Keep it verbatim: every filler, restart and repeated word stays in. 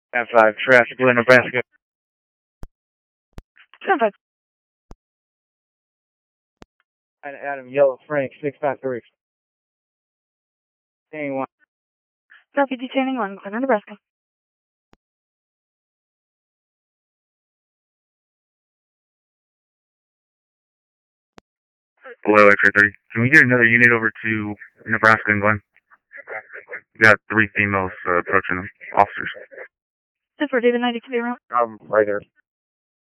F five, traffic, Glen, Nebraska. ten five. Adam, Yellow, Frank, six five three. Detaining one. Copy, detaining one, Glen, Nebraska. Hello, X-ray thirty. Can we get another unit over to Nebraska and Glen? We got three females uh, approaching them, officers. ten four, David ninety to be around. I'm right there.